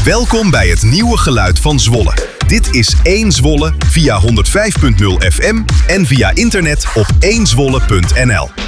Welkom bij het nieuwe geluid van Zwolle. Dit is 1 Zwolle via 105.0 FM en via internet op 1zwolle.nl.